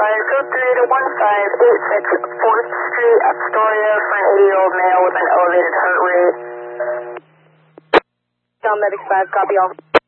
5, code 3 to 1586 4th Street, Astoria, for an 80-year-old male with an elevated heart rate. Medic 5, copy all.